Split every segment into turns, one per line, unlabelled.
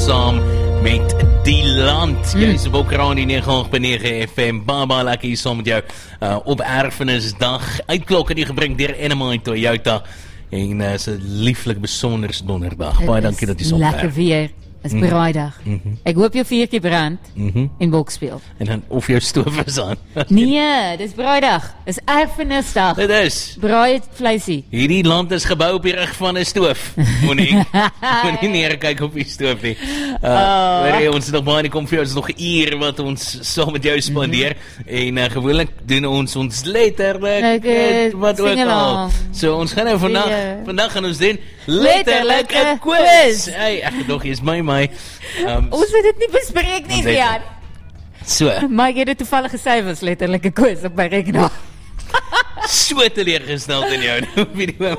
saam met die land. Jy is op Kraan die 9.9 FM. Baba lekker hier saam met jou op Erfenisdag. Uitklok het die gebring deur Enemine Toyota. En is 'n lieflik besonders donderdag. Baie dankie dat jy saam
lekker
werk.
weer. Is braaidag. Ek hoop jou vuurtjie brand en bok speel.
En dan of jou stoof is aan.
Nee, dis braaidag. Dis Erfenisdag.
Dit is.
Braai het vleisie.
Hierdie land is gebou op die rug van 'n stoof. Moenie neerkyk op die stoof nie. Ons het nog baie nie kom vir jou. Ons is nog 'n uur wat ons saam met jou spandeer. En gewoonlik doen ons letterlik wat ook al. So ons gaan nou vandag gaan ons doen letterlik 'n quiz. Hey, ek dog jy's my.
Ons het dit nie bespreek nie, Rian.
So.
Maar ek het dit toevallig gesê was letterlik 'n quiz op my rekenaar.
So teleurgesteld in jou video.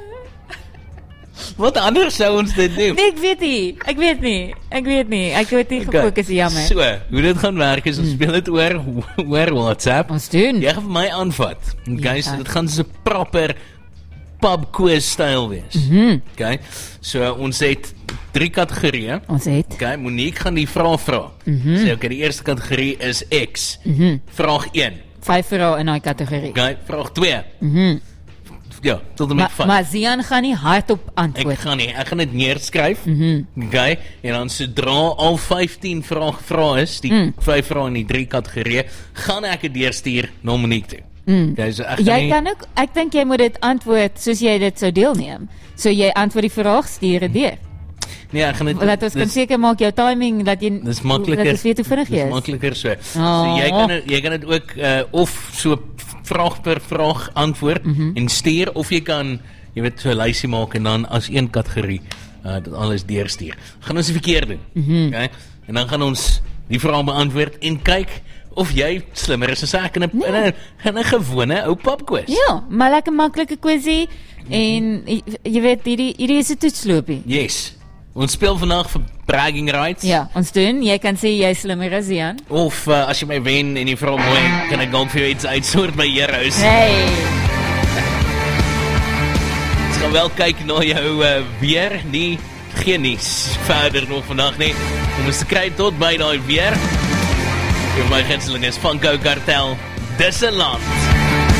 Wat anders sou ons dit doen?
Nee, ek weet nie. Ek het nie gefokus, jammer.
So, hoe dit gaan werk is, ons speel dit oor WhatsApp.
Ons doen.
Jy gaan vir my aanvat. Okay, so dit gaan so 'n proper pub quiz styl wees. Okay, so ons het 3 kategorieë.
Ons het.
Okay, Monique gaan die vrae vra. So, okay, die eerste kategorie is X. Vraag 1.
5 vrae in daai kategorie.
Okay, vraag 2. Ja, tot en met 5.
Maar Zian gaan nie hardop antwoord.
Ek gaan dit neerskryf. Okay, en dan sodra al 15 vrae is, die 5 vrae in die 3 kategorieë, gaan ek dit deurstuur na Monique toe. Okay, so
ek dink jy moet dit antwoord soos jy dit sou deelneem. So jy antwoord die vraag, stuur dit deur.
Nee, ek gaan dit
laat ons kan seker maak jou timing dat jy
dis makliker.
Dat is weer te vinnig is.
Dis makliker so. So jy kan dit ook of so vraag per vraag antwoord en stuur, of jy kan so 'n lysie maak en dan as een kategorie dit alles deurstuur. Gaan ons die verkeerd doen. Okay? En dan gaan ons die vraag beantwoord en kyk of jy slimmer is as ek in 'n gewone ou pubquiz.
Ja, maar lekker maklike quizie en jy weet hierdie is 'n toetsloopie.
Yes. Ons speel vandag vir bragging rights.
Ja, ons doen. Jy kan sê jy slimmer is, Jan.
Of as jy my wen en jy vra mooi, kan ek dalk vir jou iets uitsoort by Heroes.
Hey.
Ons gaan wel kyk na jou weer, nie geen nuus verder nog vandag nie. Om ons te kry tot by daai weer. My gunsteling is Funko Cartel. Dis 'n land.